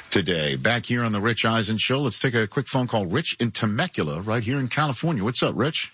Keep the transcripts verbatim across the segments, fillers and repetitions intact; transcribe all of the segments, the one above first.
today. Back here on the Rich Eisen Show, let's take a quick phone call. Rich in Temecula, right here in California. What's up, Rich?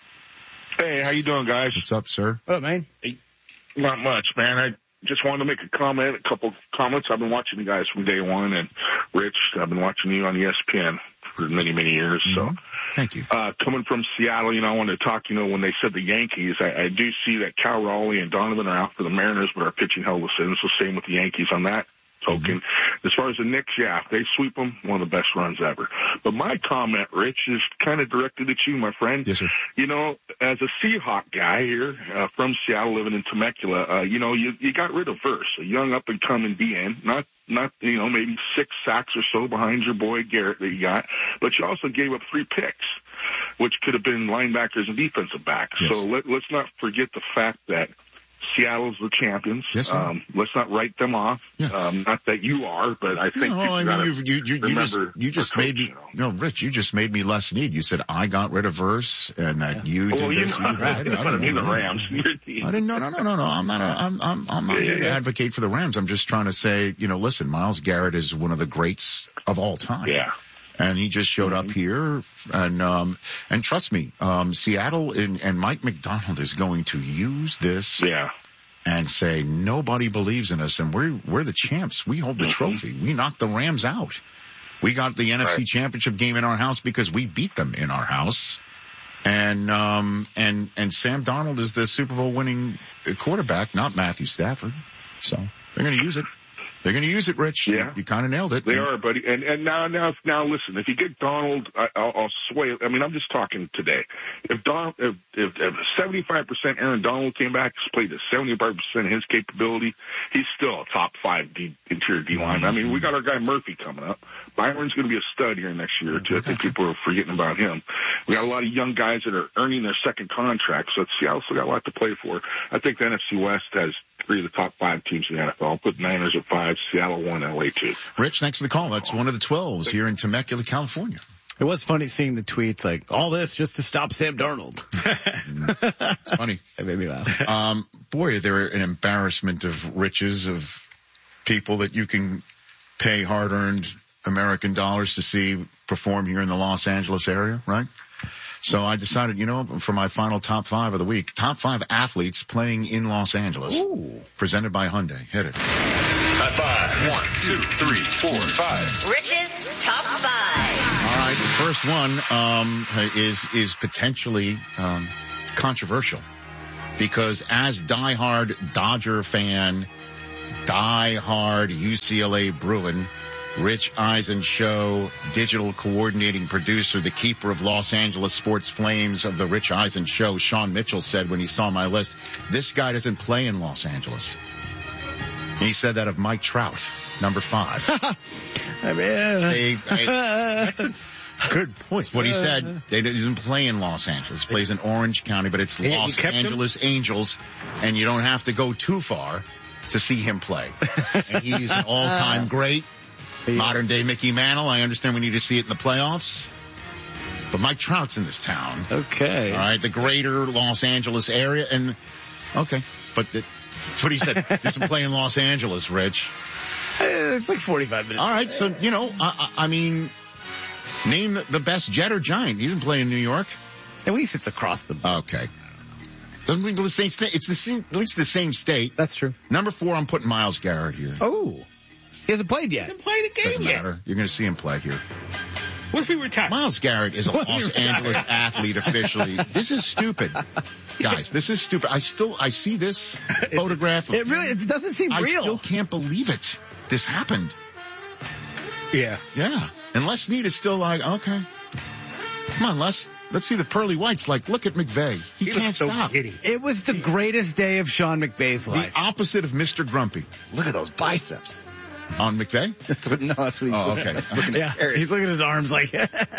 Hey, how you doing, guys? What's up, sir? What up, man? Hey, not much, man. I just wanted to make a comment, a couple comments. I've been watching you guys from day one, and Rich, I've been watching you on E S P N for many, many years. Mm-hmm. So, thank you. Uh, coming from Seattle, you know, I wanted to talk, you know, when they said the Yankees, I, I do see that Cal Raleigh and Donovan are out for the Mariners, but are pitching hell of a season. So same with the Yankees on that token. Mm-hmm. As far as the Knicks, yeah, if they sweep them, one of the best runs ever. But my comment, Rich, is kind of directed at you, my friend. Yes, sir. You know, as a Seahawk guy here uh, from Seattle, living in Temecula, uh, you know, you you got rid of Verse, a young up and coming D N, not not you know maybe six sacks or so behind your boy Garrett that you got, but you also gave up three picks, which could have been linebackers and defensive backs. Yes. So let, let's not forget the fact that Seattle's the champions. Yes, sir. Um, let's not write them off. Yeah. Um, not that you are, but I think no, you I mean, you, you, you, you just, you just coach, made me, you know. no, Rich, you just made me less need. You said I got rid of Verse and that Yeah. you Well, did you this. know, You did that. that's I what I don't mean, the know. Rams. Your team. I didn't, no, no, no, no, no. I'm not, a, I'm, I'm, I'm not Yeah, here to yeah. advocate for the Rams. I'm just trying to say, you know, listen, Myles Garrett is one of the greats of all time. Yeah. And he just showed Mm-hmm. up here, and um, and trust me, um, Seattle and, and Mike McDonald is going to use this Yeah. and say nobody believes in us, and we're we're the champs. We hold the Mm-hmm. trophy. We knocked the Rams out. We got the N F C Right. Championship game in our house because we beat them in our house. And um and and Sam Darnold is the Super Bowl winning quarterback, not Matthew Stafford. So they're going to use it. They're going to use it, Rich. Yeah. You, you kind of nailed it. They are, buddy. And and now now now listen. If you get Donald, I, I'll, I'll sway. I mean, I'm just talking today. If Don, if if, if seventy-five percent Aaron Donald came back, played at seventy-five percent of his capability, he's still a top five D, interior D line. I mean, we got our guy Murphy coming up. Byron's going to be a stud here next year too. I think people are forgetting about him. We got a lot of young guys that are earning their second contract, so Seattle still got a lot to play for. I think the N F C West has three of the top five teams in the N F L. I'll put Niners at five, Seattle one, L A two. Rich, thanks for the call. That's one of the twelves here in Temecula, California. It was funny seeing the tweets like, all this just to stop Sam Darnold. It's funny. It made me laugh. Um, boy, they're an embarrassment of riches of people that you can pay hard-earned American dollars to see perform here in the Los Angeles area, right? So I decided, you know, for my final top five of the week, top five athletes playing in Los Angeles. Ooh. Presented by Hyundai. Hit it. Top five. One, two, three, four, five. Rich's top five. All right, the first one um, is is potentially um, controversial because as diehard Dodger fan, diehard U C L A Bruin, Rich Eisen Show, digital coordinating producer, the keeper of Los Angeles sports flames of the Rich Eisen Show, Sean Mitchell said when he saw my list, this guy doesn't play in Los Angeles. And he said that of Mike Trout, number five. I mean, They, they, that's a good point. What he said, they doesn't play in Los Angeles. He plays in Orange County, but it's Yeah, you Los kept him? Angeles Angels, and you don't have to go too far to see him play. And he's an all-time great. Modern day Mickey Mantle. I understand we need to see it in the playoffs. But Mike Trout's in this town. okay. All right. The greater Los Angeles area. And, okay. But the, that's what he said. He doesn't play in Los Angeles, Rich. It's like forty-five minutes. All right. So, you know, I, I, I mean, name the, the best Jet or Giant. He didn't play in New York. At least it's across the board. Okay. Doesn't leave the same state. It's the same, at least the same state. That's true. Number four, I'm putting Myles Garrett here. Oh. He hasn't played yet. Didn't play the game Doesn't yet. matter. You're going to see him play here. What if he retired? Myles Garrett is a What Los are you Angeles talking- athlete officially. This is stupid. Guys, this is stupid. I still, I see this photograph. Of It really, it doesn't seem I real. still can't believe it. This happened. Yeah. Yeah. And Les Snead is still like, okay. Come on, Les. Let's see the pearly whites. Like, look at McVay. He, He can't looks so stop. giddy. It was the greatest day of Sean McVay's The life. opposite of Mister Grumpy. Look at those biceps. On McVay? That's what, no, that's what he Oh, okay. Yeah, he's looking at his arms like.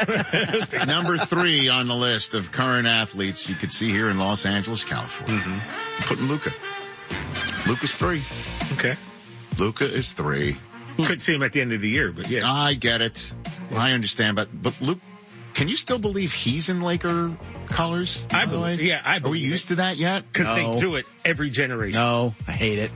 Number three on the list of current athletes you could see here in Los Angeles, California. Mm-hmm. I'm putting Luka. Luka's three. Okay. Luka is three. Could see him at the end of the year, but yeah. I get it. I understand, but but Luke, can you still believe he's in Laker colors? I by the way? believe, yeah, I Are we believe used to that yet? because No. they do it every generation. No, I hate it.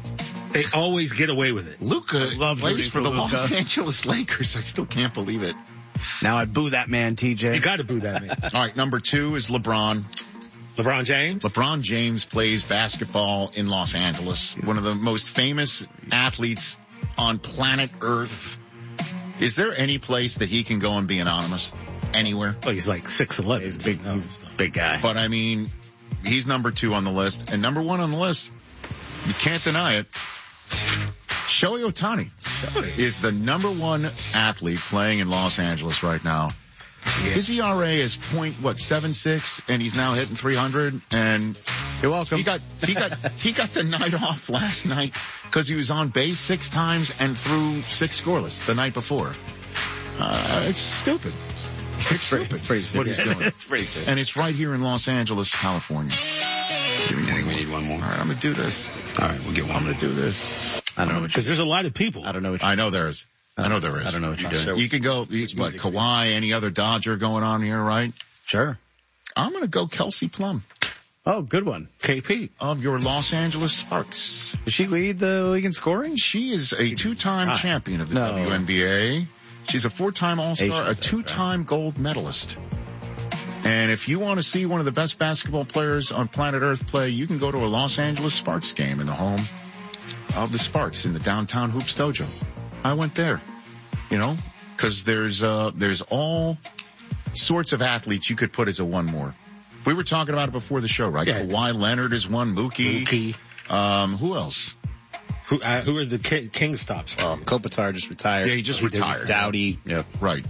They always get away with it. Luka love plays rooting for for the Luka. Los Angeles Lakers. I still can't believe it. Now I boo that man, T J. You got to boo that man. All right, number two is LeBron. LeBron James? LeBron James plays basketball in Los Angeles. One of the most famous athletes on planet Earth. Is there any place that he can go and be anonymous? Anywhere? Oh, he's like six eleven. He's a big, he's a big guy. But I mean, he's number two on the list. And number one on the list, you can't deny it, Shohei Ohtani is the number one athlete playing in Los Angeles right now. Yeah. His E R A is point what seven six, and he's now hitting three hundred. And You're welcome. he got he got he got the night off last night because he was on base six times and threw six scoreless the night before. Uh, it's stupid. It's stupid. It's pretty what stupid. he's doing. It's pretty stupid. And it's right here in Los Angeles, California. I think we need one more. All right, I'm gonna do this. All right, we'll get one. I'm gonna do this. I don't know what Because there's a lot of people. I don't know what you I know there is. I know there is. I don't know what you're You doing. can go, you, what, Kawhi, any other Dodger going on here, right? Sure. I'm going to go Kelsey Plum Oh, good one. K P. of your Los Angeles Sparks. Does she lead the league in scoring? She is a two-time not. champion of the No. W N B A. She's a four-time All-Star, Asian, a that's two-time gold medalist. And if you want to see one of the best basketball players on planet Earth play, you can go to a Los Angeles Sparks game in the home of the Sparks in the downtown Hoops Dojo. I went there, you know, because there's uh there's all sorts of athletes you could put as a one more. We were talking about it before the show, right? Yeah. Kawhi Leonard is one, Mookie. Mookie. Um, who else? Who, uh, who are the Ki- King stops? Oh, Kopitar just retired. Yeah, he just He did. retired. Dowdy. Yep, right.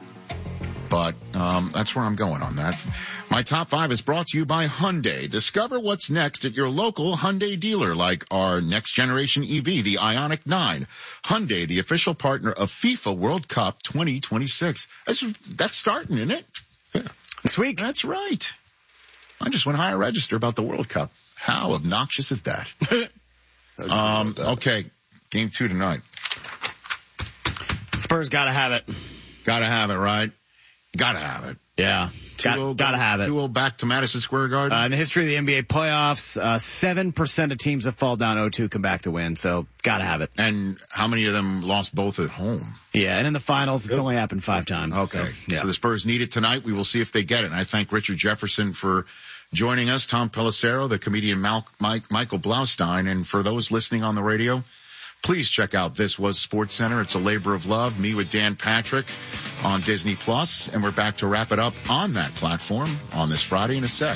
But um that's where I'm going on that. My top five is brought to you by Hyundai. Discover what's next at your local Hyundai dealer, like our next generation E V, the Ioniq nine. Hyundai, the official partner of FIFA World Cup twenty twenty-six. That's, that's starting, isn't it? Next week. That's right. I just went higher register about the World Cup. How obnoxious is that? um, okay. Game two tonight. Spurs gotta have it. Gotta have it, right? Gotta have it. Yeah. Got, gotta have it. two oh back to Madison Square Garden. Uh, in the history of the N B A playoffs, uh, seven percent of teams that fall down oh two come back to win, so gotta have it. And how many of them lost both at home? Yeah, and in the finals, it's only happened five times. Okay. So, yeah. So the Spurs need it tonight. We will see if they get it. And I thank Richard Jefferson for joining us, Tom Pelissero, the comedian Mal- Mike, Michael Blaustein, and for those listening on the radio, please check out This Was Sports Center. It's a labor of love. Me with Dan Patrick on Disney Plus, and we're back to wrap it up on that platform on this Friday in a sec.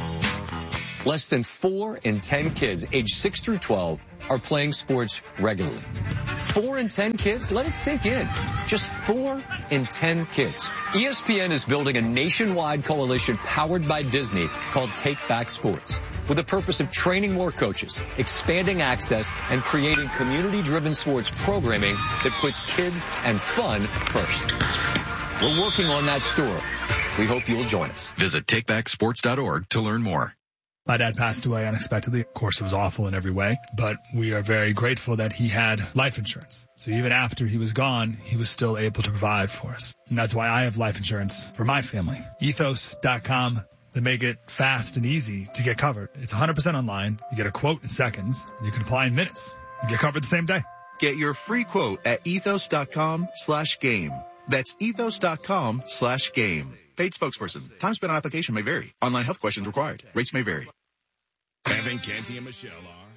Less than four in ten kids aged six through twelve are playing sports regularly. Four in ten kids? Let it sink in. Just four in ten kids. E S P N is building a nationwide coalition powered by Disney called Take Back Sports, with the purpose of training more coaches, expanding access, and creating community-driven sports programming that puts kids and fun first. We're working on that story. We hope you'll join us. Visit take back sports dot org to learn more. My dad passed away unexpectedly. Of course, it was awful in every way, but we are very grateful that he had life insurance. So even after he was gone, he was still able to provide for us. And that's why I have life insurance for my family. ethos dot com. They make it fast and easy to get covered. It's one hundred percent online. You get a quote in seconds. And you can apply in minutes. You get covered the same day. Get your free quote at ethos dot com slash game. That's ethos dot com slash game. Paid spokesperson. Time spent on application may vary. Online health questions required. Rates may vary. Evan, Canty, and Michelle are